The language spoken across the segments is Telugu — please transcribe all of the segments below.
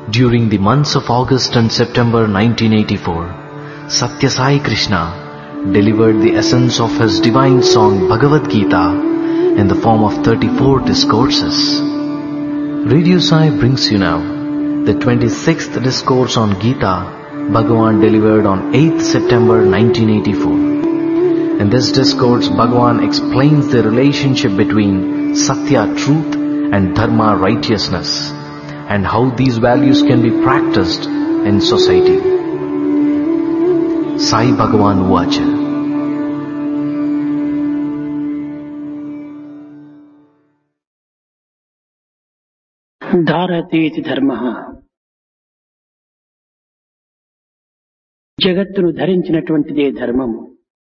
During the months of August and September 1984, Satya Sai Krishna delivered the essence of his divine song Bhagavad Gita in the form of 34 discourses. Radio Sai brings you now the 26th discourse on Gita Bhagavan delivered on 8th September 1984. In this discourse, Bhagavan explains the relationship between Satya, truth, and Dharma, righteousness, and how these values can be practiced in society. Sai Bhagavan Uvacha. ధారతేతి ధర్మః జగత్తును ధరించినటువంటిదే ధర్మము.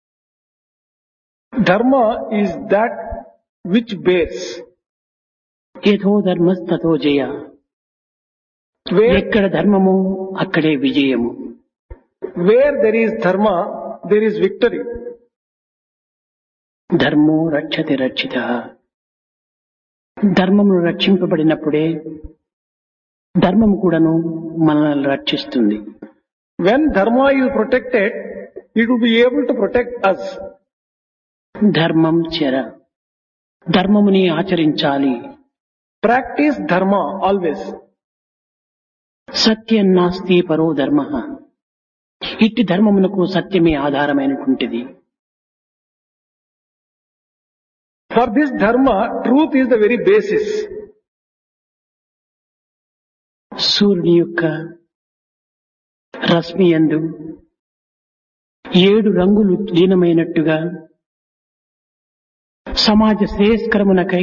Dharma is that which bears. యథో ధర్మస్తతో జయ. ఎక్కడ ధర్మము అక్కడే విజయము. Where there is dharma, there is victory. ధర్మో రక్షతి రక్షితః. ధర్మమును రక్షింపబడినప్పుడే ధర్మము కూడాను మనల్ని రక్షిస్తుంది. When dharma is protected, it will be able to protect us. ధర్మం చర. ధర్మముని ఆచరించాలి. Practice dharma always. సత్యం నాస్తి పరో ధర్మః. ఇట్టి ధర్మమునకు సత్యమే ఆధారమైనటువంటిది. For this dharma, truth is the very basis. సూర్యుని యొక్క రశ్మి యందు 7 రంగులు లీనమైనట్టుగా సమాజ శ్రేయస్కరమునకై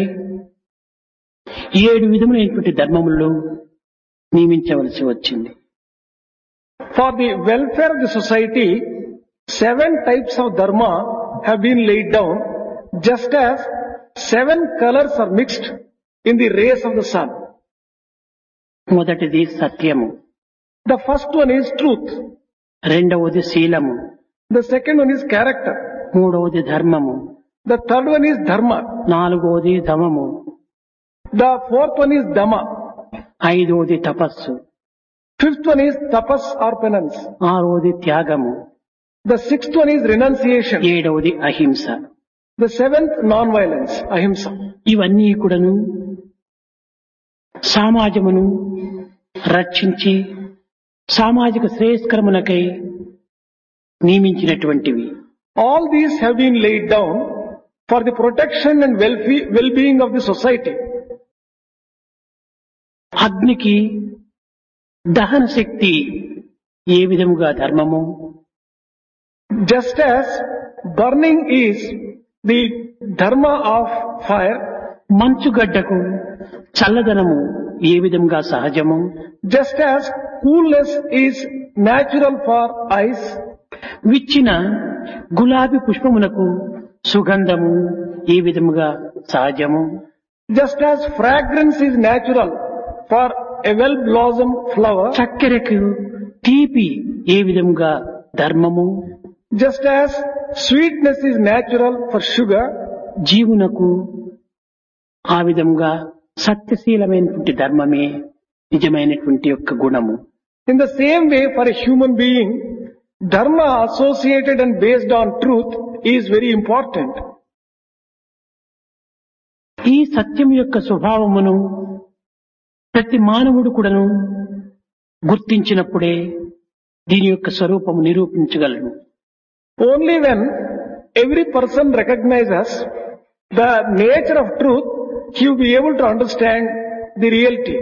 7 విధములైనటువంటి ధర్మములను నియమించవలసి వచ్చింది. For the welfare of the society, 7 types of dharma have been laid down, just as 7 colors are mixed in the rays of the sun. మొదటిది సత్యము. The first one is truth. రెండవది శీలము. The second one is character. మూడవది ధర్మము. The third one is dharma. నాలుగవది ధమము. The fourth one is dhamma. ఐదవది తపస్సు. Fifth one is tapas or penance. ఆరవది త్యాగము. The sixth one is renunciation. ఏడవది అహింస. The seventh, non-violence, ahimsa. ఇవన్నీ కూడాను సమాజమును రక్షించి సామాజిక శ్రేయస్కరమునకై నియమించినటువంటివి. All these have been laid down for the protection and well-being of the society. అగ్నికి దహన శక్తి ఏ విధముగా ధర్మము, Just as burning is the dharma of fire, మంచుగడ్డకు చల్లదనము ఏ విధముగా సహజము, just as coolness is natural for ice, విచ్చిన గులాబీ పుష్పమునకు సుగంధము ఏ విధముగా సహజము, just as fragrance is natural for a well-blossomed flower, చక్కెరకు తీపి ఏ విధముగా ధర్మము, just as sweetness is natural for sugar, జీవునకు ఆ విధముగా సత్యశీలమైనటువంటి ధర్మమే నిజమైనటువంటి యొక్క గుణము. in the same way for a human being, dharma associated and based on truth is very important. ఈ సత్యం యొక్క స్వభావమును ప్రతి మానవుడు కూడాను గుర్తించినప్పుడే దీని యొక్క స్వరూపము నిరూపించగలడు. Only when every person recognizes the nature of truth, he will be able to understand the reality.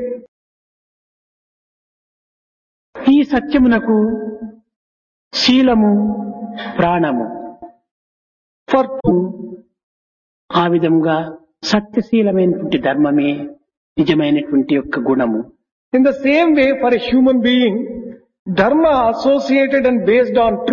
ఈ సత్యమునకు శీలము ప్రాణము. For ఆ విధంగా సత్యశీలమైనటువంటి ధర్మమే నిజమైనటువంటి యొక్క గుణము. in the same way for a human being, dharma associated and based on truth